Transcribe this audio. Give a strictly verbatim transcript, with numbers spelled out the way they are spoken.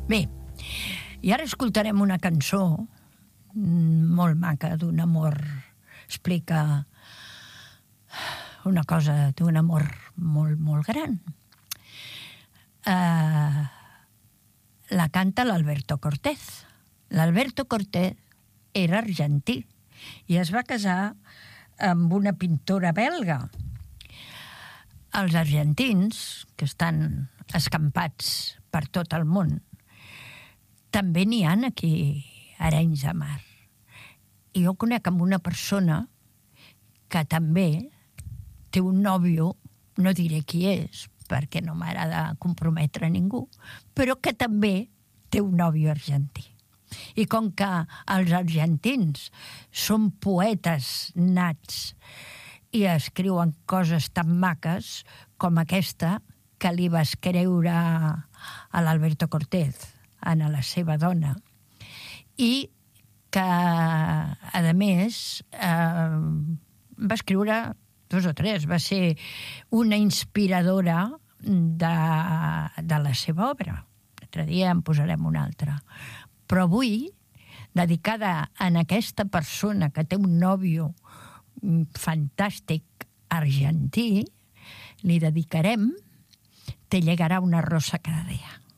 Bé, i ara escoltarem una cançó molt maca d'un amor. Explica una cosa d'un amor molt, molt gran. Uh, la canta l'Alberto Cortés. L'Alberto Cortés era argentí i es va casar amb una pintora belga. Els argentins, que estan escampats per tot el món, també n'hi ha aquí a Arenys de Mar. I jo conec amb una persona que també té un nòvio, no diré qui és, perquè no m'agrada comprometre ningú, però que també té un nòvio argentí. I com que els argentins són poetes nats i escriuen coses tan maques com aquesta que li va escriure a l'Alberto Cortés, a la seva dona, i que, a més, eh, va escriure dos o tres, va ser una inspiradora de, de la seva obra. L'altre dia en posarem una altra. Però avui, dedicada a aquesta persona que té un nòvio fantàstic argentí, li dedicarem Te llegará una rosa cada dia.